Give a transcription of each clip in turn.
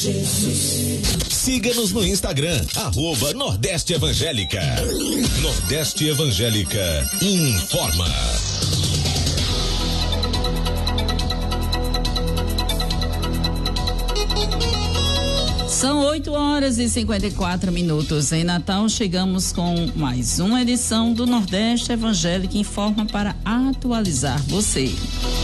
Siga-nos no Instagram, @Nordeste Evangélica. Nordeste Evangélica informa. São 8h54. Em Natal, chegamos com mais uma edição do Nordeste Evangélica Informa para atualizar você.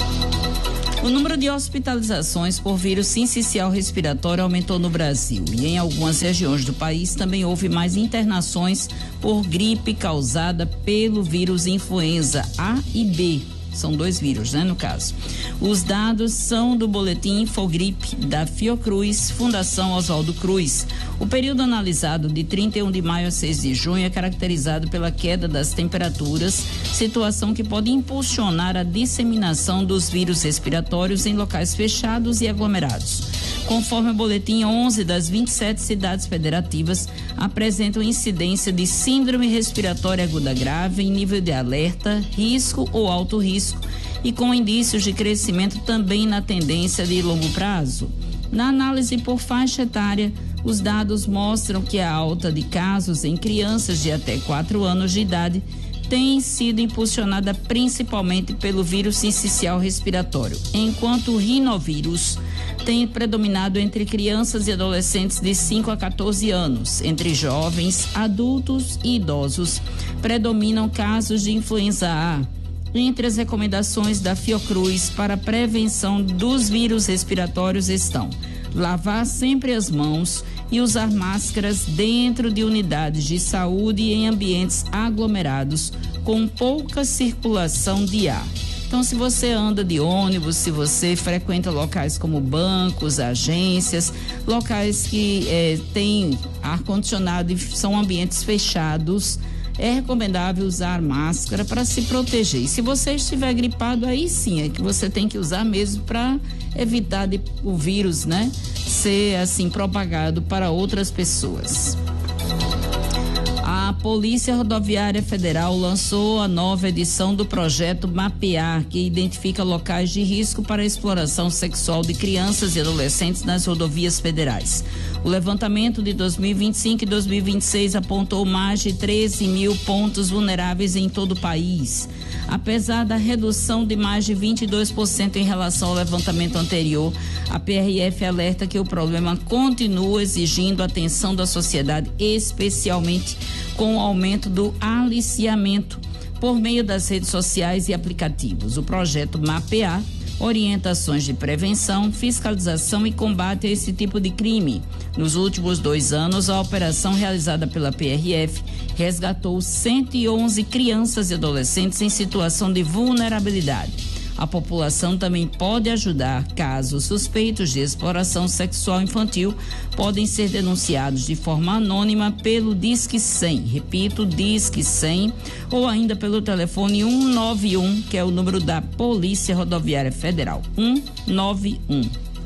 O número de hospitalizações por vírus sincicial respiratório aumentou no Brasil e em algumas regiões do país também houve mais internações por gripe causada pelo vírus influenza A e B. São 2 vírus, no caso. Os dados são do boletim Infogripe da Fiocruz, Fundação Oswaldo Cruz. O período analisado de 31 de maio a 6 de junho é caracterizado pela queda das temperaturas, situação que pode impulsionar a disseminação dos vírus respiratórios em locais fechados e aglomerados. Conforme o boletim, 11 das 27 cidades federativas apresentam incidência de síndrome respiratória aguda grave em nível de alerta, risco ou alto risco e com indícios de crescimento também na tendência de longo prazo. Na análise por faixa etária, os dados mostram que a alta de casos em crianças de até 4 anos de idade tem sido impulsionada principalmente pelo vírus sincicial respiratório, enquanto o rinovírus tem predominado entre crianças e adolescentes de 5 a 14 anos. Entre jovens, adultos e idosos, predominam casos de influenza A. Entre as recomendações da Fiocruz para a prevenção dos vírus respiratórios estão: lavar sempre as mãos e usar máscaras dentro de unidades de saúde e em ambientes aglomerados com pouca circulação de ar. Então, se você anda de ônibus, se você frequenta locais como bancos, agências, locais que têm ar-condicionado e são ambientes fechados, é recomendável usar máscara para se proteger. E se você estiver gripado, aí sim é que você tem que usar mesmo para evitar o vírus, ser assim propagado para outras pessoas. A Polícia Rodoviária Federal lançou a nova edição do projeto Mapear, que identifica locais de risco para a exploração sexual de crianças e adolescentes nas rodovias federais. O levantamento de 2025 e 2026 apontou mais de 13 mil pontos vulneráveis em todo o país. Apesar da redução de mais de 22% em relação ao levantamento anterior, a PRF alerta que o problema continua exigindo atenção da sociedade, especialmente com o aumento do aliciamento por meio das redes sociais e aplicativos. O projeto Mapear orienta ações de prevenção, fiscalização e combate a esse tipo de crime. Nos últimos 2 anos, a operação realizada pela PRF resgatou 111 crianças e adolescentes em situação de vulnerabilidade. A população também pode ajudar. Casos suspeitos de exploração sexual infantil podem ser denunciados de forma anônima pelo Disque 100, repito, Disque 100, ou ainda pelo telefone 191, que é o número da Polícia Rodoviária Federal, 191.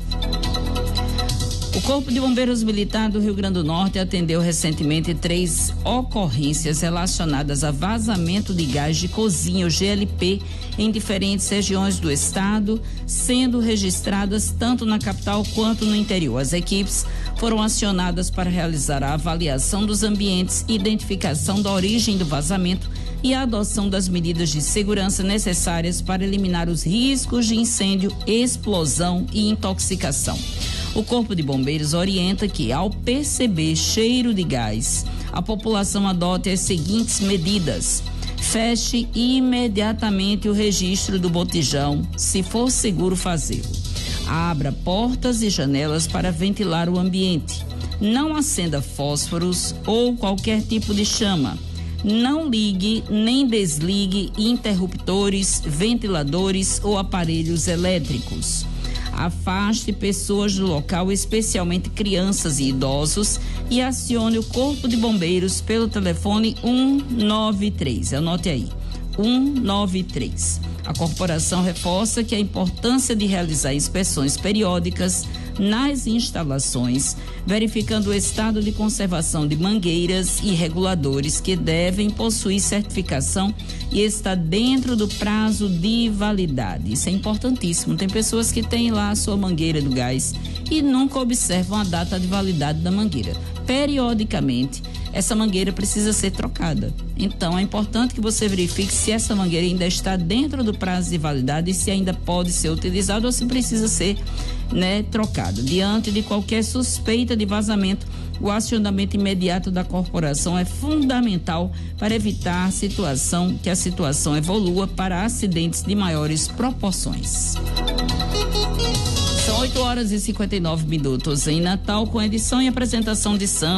O Corpo de Bombeiros Militar do Rio Grande do Norte atendeu recentemente 3 ocorrências relacionadas a vazamento de gás de cozinha, o GLP, em diferentes regiões do estado, sendo registradas tanto na capital quanto no interior. As equipes foram acionadas para realizar a avaliação dos ambientes, identificação da origem do vazamento e a adoção das medidas de segurança necessárias para eliminar os riscos de incêndio, explosão e intoxicação. O Corpo de Bombeiros orienta que, ao perceber cheiro de gás, a população adote as seguintes medidas: feche imediatamente o registro do botijão, se for seguro fazê-lo. Abra portas e janelas para ventilar o ambiente. Não acenda fósforos ou qualquer tipo de chama. Não ligue nem desligue interruptores, ventiladores ou aparelhos elétricos. Afaste pessoas do local, especialmente crianças e idosos, e acione o Corpo de Bombeiros pelo telefone 193. Anote aí, 193. A corporação reforça que a importância de realizar inspeções periódicas nas instalações, verificando o estado de conservação de mangueiras e reguladores que devem possuir certificação e estar dentro do prazo de validade. Isso é importantíssimo. Tem pessoas que têm lá a sua mangueira do gás e nunca observam a data de validade da mangueira. Periodicamente, essa mangueira precisa ser trocada. Então, é importante que você verifique se essa mangueira ainda está dentro do prazo de validade e se ainda pode ser utilizada ou se precisa ser, trocada. Diante de qualquer suspeita de vazamento, o acionamento imediato da corporação é fundamental para evitar que a situação evolua para acidentes de maiores proporções. São 8 horas e 59 minutos em Natal, com edição e apresentação de Sam.